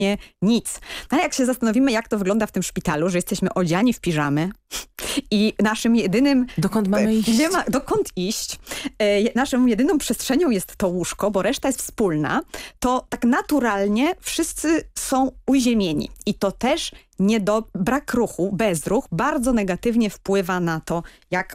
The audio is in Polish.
nic. No ale jak się zastanowimy, jak to wygląda w tym szpitalu, że jesteśmy odziani w piżamy i naszym jedynym... Dokąd mamy iść? Dokąd iść? Naszą jedyną przestrzenią jest to łóżko, bo reszta jest wspólna, to tak naturalnie wszyscy są uziemieni. I to też brak ruchu, bezruch bardzo negatywnie wpływa na to, jak